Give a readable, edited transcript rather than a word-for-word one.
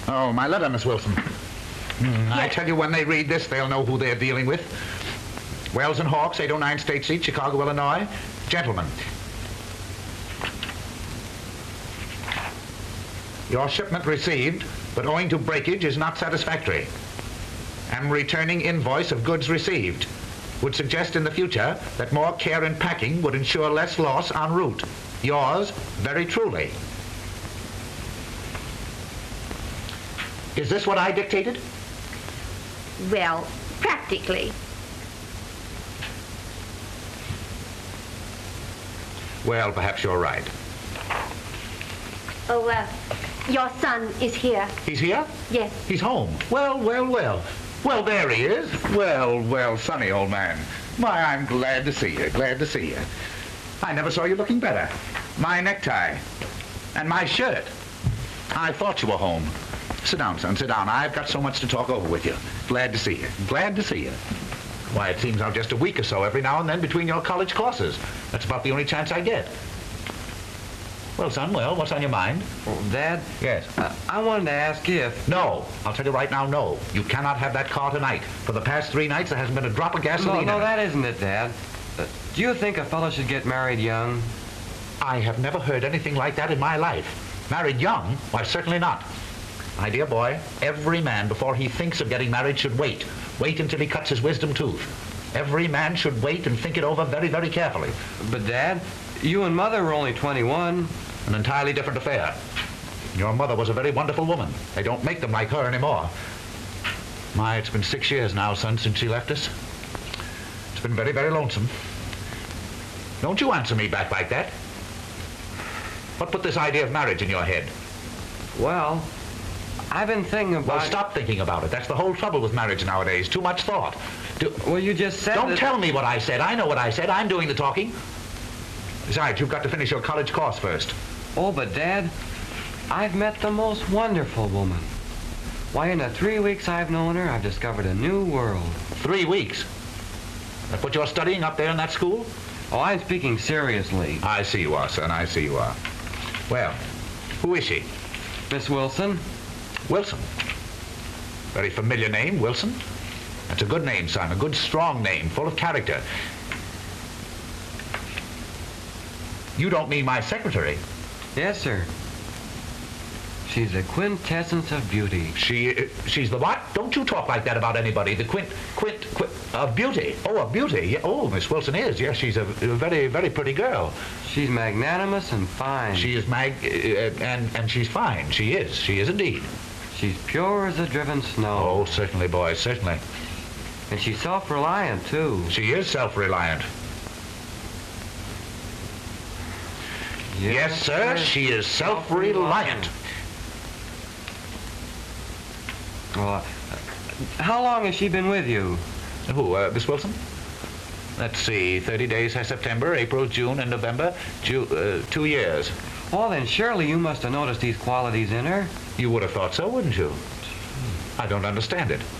Oh, my letter, Miss Wilson. I tell you, when they read this, they'll know who they're dealing with. Wells and Hawks, 809 State Street, Chicago, Illinois. Gentlemen, your shipment received, but owing to breakage is not satisfactory. Am returning invoice of goods received. Would suggest in the future that more care in packing would ensure less loss en route. Yours, very truly. Is this what I dictated? Well, practically. Well, perhaps you're right. Oh, your son is here. He's here? Yes. He's home. Well. Well, there he is. Well, Sonny, old man. Why, I'm glad to see you, glad to see you. I never saw you looking better. My necktie. And my shirt. I thought you were home. Sit down, son, sit down. I've got so much to talk over with you. Glad to see you. Glad to see you. Why, it seems I'm just a week or so every now and then between your college courses. That's about the only chance I get. Well, son, what's on your mind? Well, Dad? Yes? I wanted to ask if... No. I'll tell you right now, no. You cannot have that car tonight. For the past 3 nights, there hasn't been a drop of gasoline No, in it. that isn't it, Dad. Do you think a fellow should get married young? I have never heard anything like that in my life. Married young? Why, certainly not. My dear boy, every man, before he thinks of getting married, should wait. Wait until he cuts his wisdom tooth. Every man should wait and think it over very, very carefully. But, Dad, you and Mother were only 21. An entirely different affair. Your mother was a very wonderful woman. They don't make them like her anymore. My, it's been 6 years now, son, since she left us. It's been very, very lonesome. Don't you answer me back like that. What put this idea of marriage in your head? Well, I've been thinking about... Well, stop thinking about it. That's the whole trouble with marriage nowadays. Too much thought. Well, you just said Don't that... tell me what I said. I know what I said. I'm doing the talking. Besides, you've got to finish your college course first. Oh, but Dad, I've met the most wonderful woman. Why, in the 3 weeks I've known her, I've discovered a new world. 3 weeks? That's what you're studying up there in that school? Oh, I'm speaking seriously. I see you are, son. I see you are. Well, who is she? Miss Wilson? Wilson. Very familiar name, Wilson. That's a good name, son. A good, strong name, full of character. You don't mean my secretary? Yes, sir. She's the quintessence of beauty. She's the what? Don't you talk like that about anybody. The of beauty. Oh, of beauty. Yeah. Oh, Miss Wilson is. Yes, she's a very, very pretty girl. She's magnanimous and fine. She is and she's fine. She is. She is indeed. She's pure as the driven snow. Oh, certainly, boy, certainly. And she's self-reliant, too. She is self-reliant. Yes, sir, she is self-reliant. Well, how long has she been with you? Who, Miss Wilson? Let's see, 30 days has September, April, June, and November. 2 years. Well, then surely you must have noticed these qualities in her. You would have thought so, wouldn't you? I don't understand it.